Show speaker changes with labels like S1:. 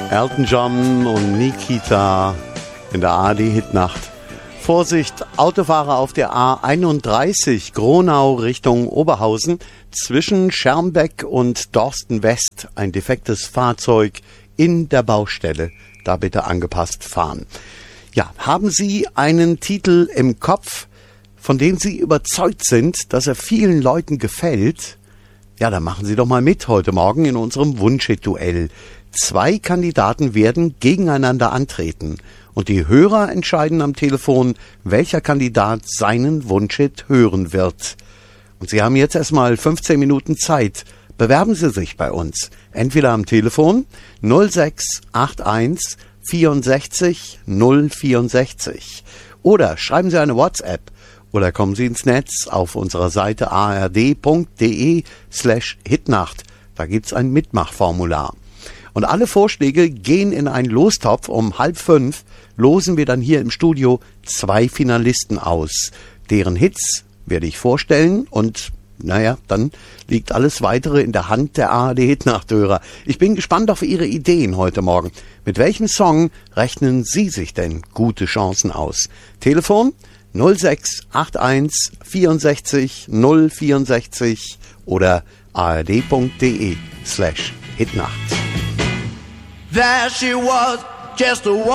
S1: Elton John und Nikita in der ARD-Hitnacht. Vorsicht, Autofahrer auf der A31 Gronau Richtung Oberhausen. Zwischen Schermbeck und Dorsten West ein defektes Fahrzeug in der Baustelle. Da bitte angepasst fahren. Ja, haben Sie einen Titel im Kopf, von dem Sie überzeugt sind, dass er vielen Leuten gefällt? Ja, dann machen Sie doch mal mit heute Morgen in unserem Wunschhit-Duell. 2 Kandidaten werden gegeneinander antreten und die Hörer entscheiden am Telefon, welcher Kandidat seinen Wunschhit hören wird. Und Sie haben jetzt erstmal 15 Minuten Zeit. Bewerben Sie sich bei uns. Entweder am Telefon 0681 64 064 oder schreiben Sie eine WhatsApp oder kommen Sie ins Netz auf unserer Seite ard.de/Hitnacht. Da gibt's ein Mitmachformular. Und alle Vorschläge gehen in einen Lostopf. Um 4:30 losen wir dann hier im Studio 2 Finalisten aus. Deren Hits werde ich vorstellen und dann liegt alles Weitere in der Hand der ARD-Hitnachthörer. Ich bin gespannt auf Ihre Ideen heute Morgen. Mit welchem Song rechnen Sie sich denn gute Chancen aus? Telefon 0681 64 064 oder ard.de/Hitnacht.
S2: There she was, just a